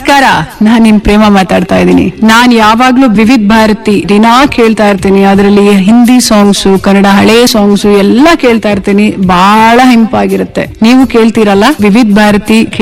ನಮಸ್ಕಾರ, ನಾನ್ ನಿಮ್ ಪ್ರೇಮ ಮಾತಾಡ್ತಾ ಇದ್ದೀನಿ. ನಾನ್ ಯಾವಾಗ್ಲೂ ವಿವಿಧ ಭಾರತಿ ದಿನಾ ಕೇಳ್ತಾ ಇರ್ತೀನಿ. ಅದರಲ್ಲಿ ಹಿಂದಿ ಸಾಂಗ್ಸ್, ಕನ್ನಡ ಹಳೆ ಸಾಂಗ್ಸ್ ಎಲ್ಲಾ ಕೇಳ್ತಾ ಇರ್ತೀನಿ. ಬಹಳ ಹಿಂಪಾಗಿರುತ್ತೆ. ನೀವು ಕೇಳ್ತೀರಲ್ಲ ವಿವಿಧ ಭಾರತಿ.